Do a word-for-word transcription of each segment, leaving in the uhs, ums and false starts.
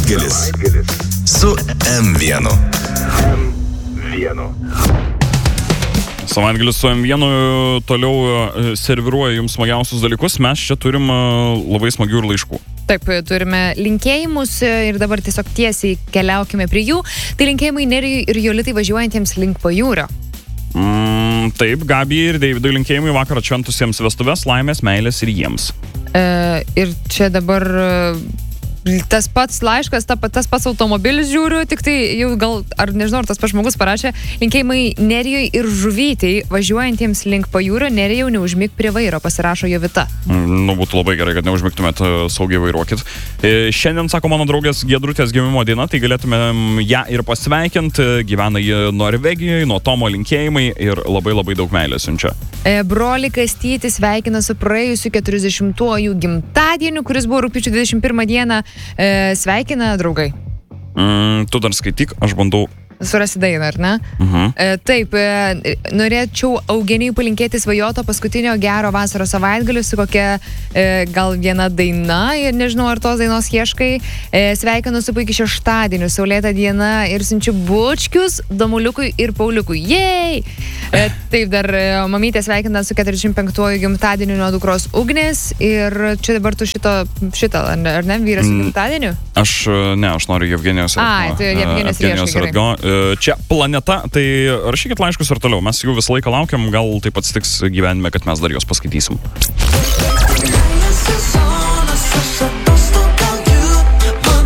Savaitgalis su M vienu. Savaitgalis su M vienu toliau serviruoja jums smagiausius dalykus. Mes čia turim labai smagių ir laiškų. Taip, turime linkėjimus ir dabar tiesiog tiesiai keliaukime prie jų. Tai linkėjimai Nerijui ir Jolitai važiuojantiems link pajūrio. Mm, taip, Gabijai ir Deividui linkėjimai vakar atšventusiems vestuves, laimės, meilės ir jiems. E, ir čia dabar tas pats laiškas, ta, tas pats automobilis žiūriu, tik tai jau gal, ar nežinau, ar tas pats žmogus parašė, linkėjimai Nerijui ir Žuvytei važiuojantiems link pajūrio. Nerijau, neužmig prie vairo, pasirašo Jovita. Nu, būtų labai gerai, kad neužmigtumėt, saugiai vairuokit. E, šiandien, sako mano draugės Giedrutės gimimo diena, tai galėtumėm ją ir pasveikinti. Gyvena ji Norvegijoje, nuo Tomo linkėjimai ir labai labai daug meilės siunčia. E, broli Kastytis sveikina su praėjusiu keturiasdešimtuoju gimtadieniu, kuris buvo rugpjūčio dvidešimt pirmą dieną. E, sveikina, draugai. Mm, tu dar skaityk, aš bandau. Surasi dainą, ar ne? Uh-huh. E, taip, e, norėčiau Eugenijui palinkėti svajoto paskutinio gero vasaros savaitgalio su kokia e, gal viena daina, ir nežinau, ar tos dainos ieškai. E, sveikinu su puikiai šeštadieniu, saulėta diena ir siunčiu bučkius Domuliukui ir Pauliukui. Jej! E, taip, dar e, mamytė sveikina su keturiasdešimt penktuoju gimtadieniu nuo dukros Ugnės ir čia dabar tu šito, šitą, ar ne, ar ne vyras mm, gimtadieniu? Aš, ne, aš noriu Jevgenijos Ai, tu Jevgenijos rieškai, gerai. Čia planeta, tai rašykit laiškus ir toliau. Mes jų visą laiką laukiam, gal taip atsitiks gyvenime, kad mes dar juos paskaitysim.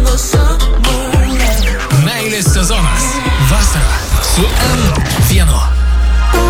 Meilės sezonas. Vasara su M vienu.